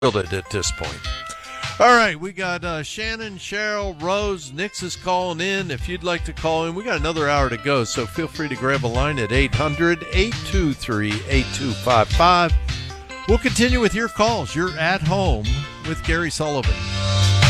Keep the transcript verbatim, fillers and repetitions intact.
it at this point. All right, we got uh, Shannon, Cheryl, Rose, Nix is calling in. If you'd like to call in, we got another hour to go, so feel free to grab a line at eight hundred, eight two three, eight two five five. We'll continue with your calls. You're at home with Gary Sullivan.